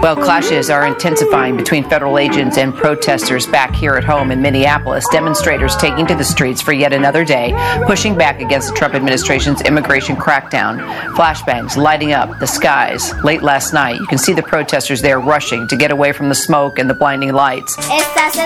Well, clashes are intensifying between federal agents and protesters back here at home in Minneapolis. Demonstrators taking to the streets for yet another day, pushing back against the Trump administration's immigration crackdown. Flashbangs lighting up the skies. Late last night, you can see the protesters there rushing to get away from the smoke and the blinding lights.